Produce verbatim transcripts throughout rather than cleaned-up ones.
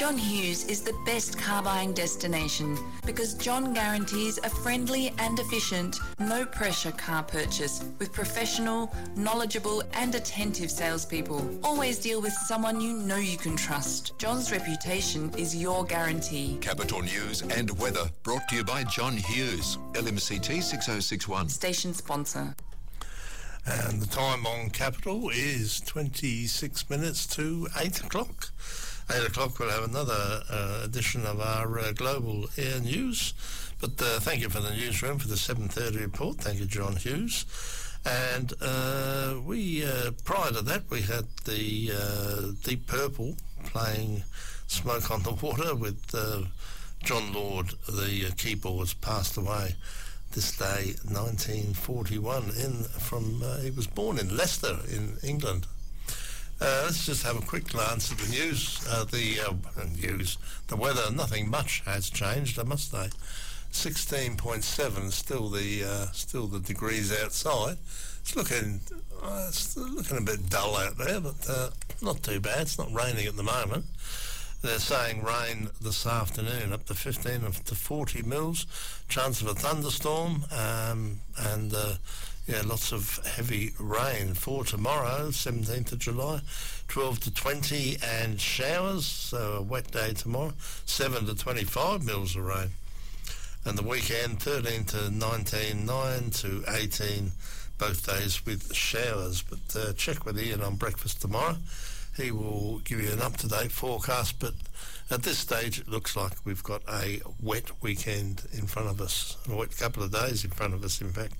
John Hughes is the best car buying destination because John guarantees a friendly and efficient, no-pressure car purchase with professional, knowledgeable and attentive salespeople. Always deal with someone you know you can trust. John's reputation is your guarantee. Capital News and weather brought to you by John Hughes, L M C T six oh six one. Station sponsor. And the time on Capital is twenty-six minutes to eight o'clock. eight o'clock we'll have another uh, edition of our uh, Global Air News. But uh, thank you for the newsroom for the seven thirty report. Thank you, John Hughes. And uh, we, uh, prior to that, we had the uh, Deep Purple playing Smoke on the Water with uh, John Lord. The uh, keyboards passed away this day, nineteen forty-one, in from uh, he was born in Leicester in England. Uh, let's just have a quick glance at the news. Uh, the uh, news, the weather. Nothing much has changed, I must say. sixteen point seven, still the uh, still the degrees outside. It's looking uh, it's looking a bit dull out there, but uh, not too bad. It's not raining at the moment. They're saying rain this afternoon, up to fifteen to forty mils. Chance of a thunderstorm, um, and uh, yeah, lots of heavy rain. For tomorrow, seventeenth of July, twelve to twenty, and showers. So a wet day tomorrow, seven to twenty-five mils of rain. And the weekend, thirteen to nineteen, nine to eighteen, both days with showers. But uh, check with Ian on breakfast tomorrow. He will give you an up-to-date forecast, but at this stage it looks like we've got a wet weekend in front of us, a wet couple of days in front of us, in fact.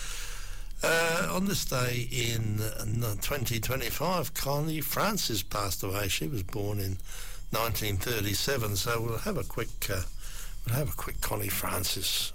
Uh, on this day in twenty twenty-five, Connie Francis passed away. She was born in nineteen thirty-seven, so we'll have a quick uh, we'll have a quick Connie Francis